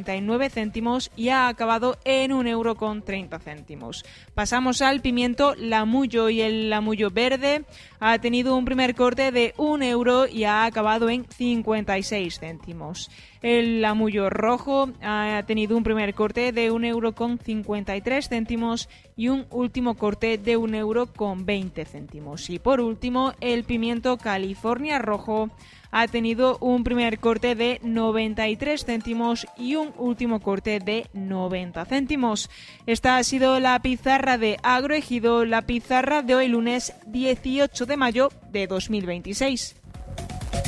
39 céntimos y ha acabado en 1,30 €. Pasamos al pimiento Lamullo, y el Lamullo verde ha tenido un primer corte de 1 € y ha acabado en 56 céntimos. El Lamullo rojo ha tenido un primer corte de 1,53 € y un último corte de 1,20 €. Y por último, el pimiento California rojo ha tenido un primer corte de 93 céntimos y un último corte de 90 céntimos. Esta ha sido la pizarra de Agroejido, la pizarra de hoy lunes 18 de mayo de 2026.